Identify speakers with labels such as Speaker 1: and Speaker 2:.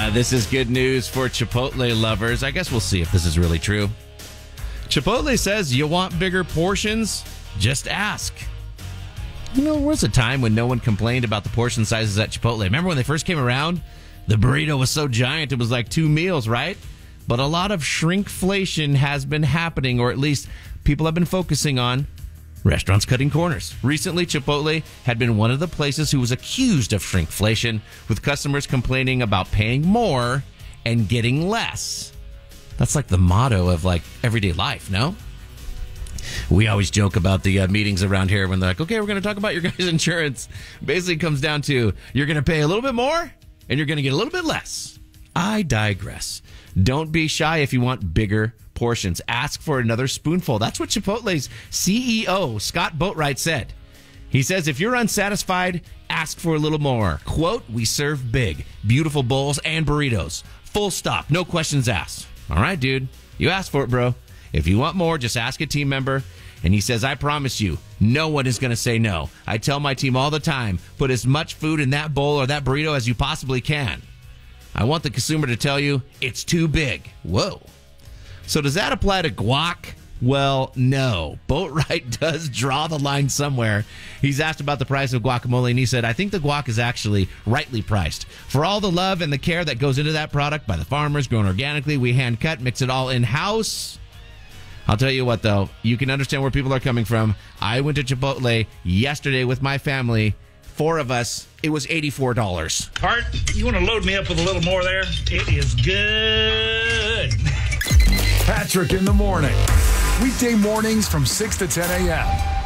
Speaker 1: This is good news for Chipotle lovers. I guess we'll see if this is really true. Chipotle says you want bigger portions? Just ask. You know, there was a time when no one complained about the portion sizes at Chipotle. Remember when they first came around? The burrito was so giant, it was like 2 meals, right? But a lot of shrinkflation has been happening, or at least people have been focusing on restaurants cutting corners. Recently, Chipotle had been one of the places who was accused of shrinkflation, with customers complaining about paying more and getting less. That's like the motto of like everyday life, no? We always joke about the meetings around here when they're like, okay, we're going to talk about your guys' insurance. Basically, it comes down to you're going to pay a little bit more and you're going to get a little bit less. I digress. Don't be shy if you want bigger portions. Ask for another spoonful. That's what Chipotle's CEO, Scott Boatwright, said. He says, if you're unsatisfied, ask for a little more. Quote, we serve big, beautiful bowls and burritos. Full stop. No questions asked. All right, dude. You asked for it, bro. If you want more, just ask a team member. And he says, I promise you, no one is going to say no. I tell my team all the time, put as much food in that bowl or that burrito as you possibly can. I want the consumer to tell you it's too big. Whoa. So does that apply to guac? Well, no. Boatwright does draw the line somewhere. He's asked about the price of guacamole, and he said, I think the guac is actually rightly priced. For all the love and the care that goes into that product by the farmers, grown organically, we hand cut, mix it all in-house. I'll tell you what, though. You can understand where people are coming from. I went to Chipotle yesterday with my family. 4 of us. It was $84.
Speaker 2: Hart, you want to load me up with a little more there? It is good.
Speaker 3: Patrick in the morning. Weekday mornings from 6 to 10 a.m.